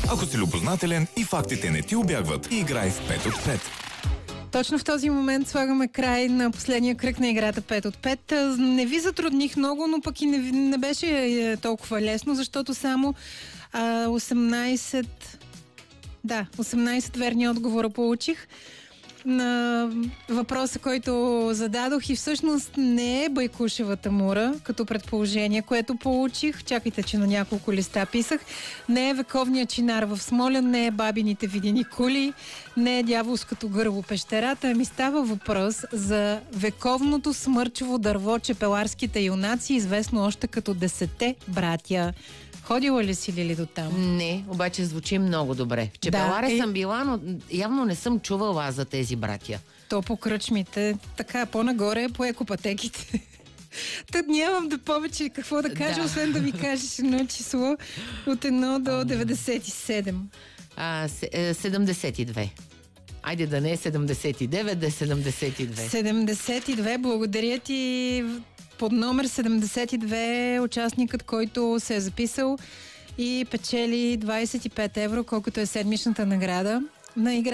Ако си любознателен и фактите не ти убягват, играй в 5 от 5. Точно в този момент слагаме край на последния кръг на играта 5 от 5. Не ви затрудних много, но пък и не беше толкова лесно, защото само 18 верни отговора получих на въпроса, който зададох, и всъщност не е Байкушевата мура като предположение, което получих. Чакайте, че на няколко листа писах. Не е вековният чинар в Смолян, не е бабините видени кули, не е дяволското гърло пещерата, ами става въпрос за вековното смърчево дърво Чепеларските юнаци, известно още като 10 братя. Ходила ли си, Лили, до там? Не, обаче звучи много добре. В Чепеларе съм била, но явно не съм чувала за тези братя. То по кръчмите, така по-нагоре, по екопатеките. Тът нямам да повече какво да кажа, освен да ми кажеш едно число от 1 до 97. 72. Айде да не е 79, да е 72. 72, благодаря ти. Под номер 72 участникът, който се е записал и печели 25 евро, колкото е седмичната награда на игра.